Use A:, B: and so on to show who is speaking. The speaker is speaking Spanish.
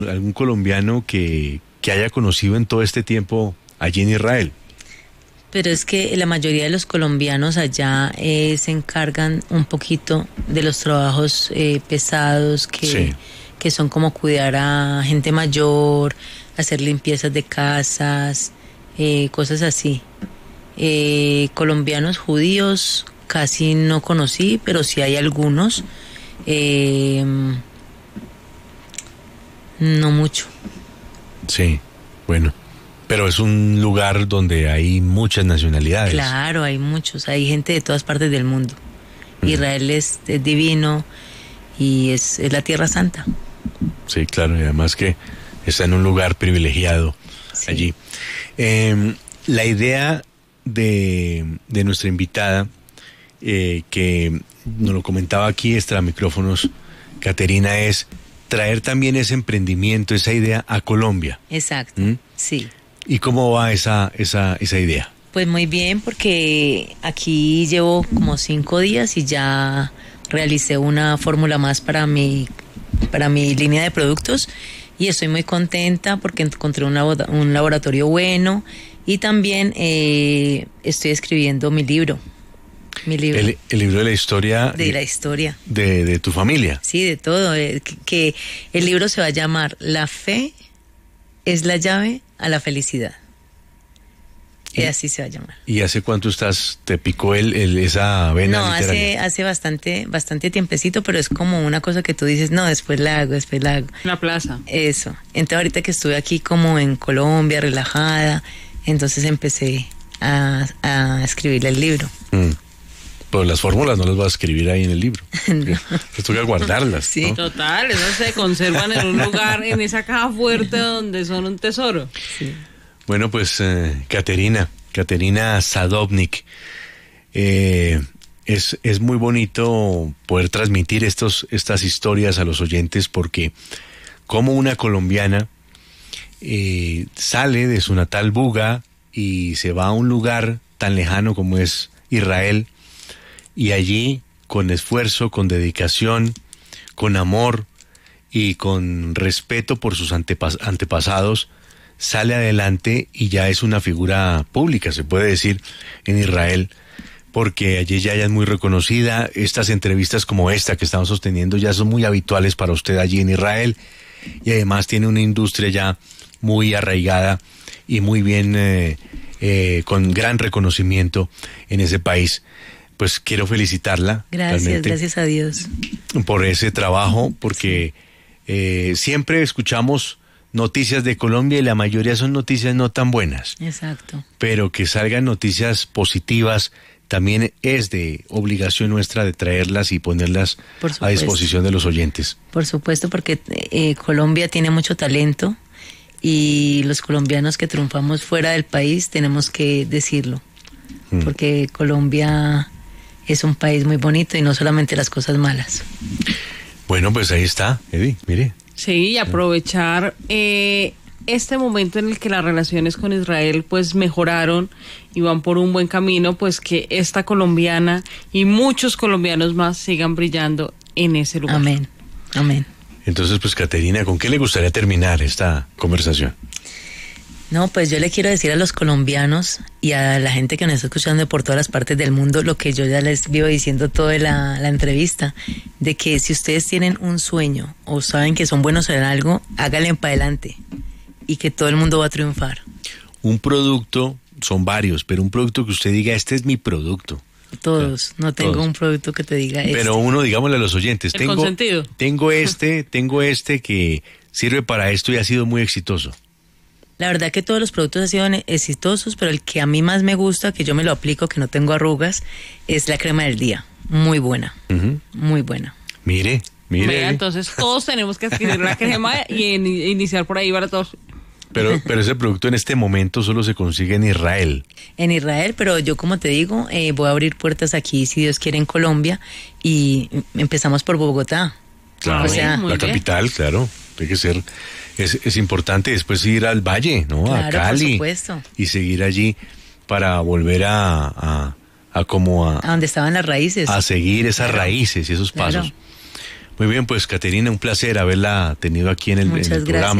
A: ¿Algún colombiano que haya conocido en todo este tiempo allí en Israel?
B: Pero es que la mayoría de los colombianos allá se encargan un poquito de los trabajos pesados
A: Sí.
B: que son como cuidar a gente mayor, hacer limpiezas de casas, cosas así. Colombianos judíos casi no conocí, pero sí hay algunos. No mucho.
A: Sí, bueno. Pero es un lugar donde hay muchas nacionalidades.
B: Claro, hay muchos, hay gente de todas partes del mundo. Israel es divino y es la Tierra Santa.
A: Sí, claro, y además que está en un lugar privilegiado
B: Sí.
A: allí. La idea de nuestra invitada, que nos lo comentaba aquí extra micrófonos, Caterina, es traer también ese emprendimiento, esa idea a Colombia.
B: Exacto,
A: ¿Mm?
B: sí.
A: ¿Y cómo va esa idea?
B: Pues muy bien, porque aquí llevo como 5 días y ya realicé una fórmula más para mi línea de productos y estoy muy contenta porque encontré un laboratorio bueno y también estoy escribiendo mi libro.
A: El libro de la historia.
B: De la historia.
A: De tu familia.
B: Sí, de todo. Que el libro se va a llamar La fe es la llave a la felicidad. Y así se va a llamar.
A: ¿Y hace cuánto te picó esa vena
B: No,
A: literaria?
B: hace bastante tiempecito, pero es como una cosa que tú dices, no, después la hago.
C: La plaza.
B: Eso. Entonces ahorita que estuve aquí como en Colombia, relajada, entonces empecé a escribir el libro.
A: Pero las fórmulas no las vas a escribir ahí en el libro.
B: No.
A: Te toca guardarlas.
B: Sí.
A: ¿no?
C: Total, esas se conservan en un lugar, en esa caja fuerte donde son un tesoro.
B: Sí.
A: Bueno, pues Caterina Sadovnik, es muy bonito poder transmitir estas historias a los oyentes, porque como una colombiana sale de su natal Buga y se va a un lugar tan lejano como es Israel, y allí con esfuerzo, con dedicación, con amor y con respeto por sus antepasados, sale adelante y ya es una figura pública, se puede decir, en Israel, porque allí ya es muy reconocida. Estas entrevistas como esta que estamos sosteniendo ya son muy habituales para usted allí en Israel, y además tiene una industria ya muy arraigada y muy bien, con gran reconocimiento en ese país. Pues quiero felicitarla.
B: Gracias a Dios.
A: Por ese trabajo, porque siempre escuchamos noticias de Colombia y la mayoría son noticias no tan buenas.
B: Exacto.
A: Pero que salgan noticias positivas también es de obligación nuestra de traerlas y ponerlas a disposición de los oyentes.
B: Por supuesto, porque Colombia tiene mucho talento y los colombianos que triunfamos fuera del país tenemos que decirlo, porque Colombia es un país muy bonito y no solamente las cosas malas.
A: Bueno, pues ahí está, Eddie, mire.
C: Sí, y aprovechar este momento en el que las relaciones con Israel pues mejoraron y van por un buen camino, pues que esta colombiana y muchos colombianos más sigan brillando en ese lugar.
B: Amén, amén.
A: Entonces, pues Caterina, ¿con qué le gustaría terminar esta conversación?
B: No, pues yo le quiero decir a los colombianos y a la gente que nos está escuchando por todas las partes del mundo lo que yo ya les vivo diciendo toda la entrevista, de que si ustedes tienen un sueño o saben que son buenos en algo, háganle para adelante y que todo el mundo va a triunfar.
A: Un producto, son varios, pero un producto que usted diga, este es mi producto.
B: Todos, no tengo
A: Todos.
B: un producto que te diga
A: Pero uno, digámosle a los oyentes,
C: El consentido.
A: tengo este que sirve para esto y ha sido muy exitoso.
B: La verdad que todos los productos han sido exitosos, pero el que a mí más me gusta, que yo me lo aplico, que no tengo arrugas, es la crema del día. Muy buena, muy buena.
A: Mire.
C: Vea, entonces todos tenemos que adquirir la crema y iniciar por ahí para todos.
A: Pero ese producto en este momento solo se consigue en Israel.
B: En Israel, pero yo como te digo, voy a abrir puertas aquí, si Dios quiere, en Colombia, y empezamos por Bogotá.
A: Claro,
B: O sea,
A: la capital, claro. Tiene que ser, es importante después ir al Valle, ¿no?
B: Claro,
A: a Cali.
B: por supuesto.
A: Y seguir allí para volver a
B: donde estaban las raíces.
A: A seguir esas raíces y esos
B: Claro.
A: pasos. Muy bien, pues Caterina, un placer haberla tenido aquí en el
B: Muchas
A: programa.
B: gracias.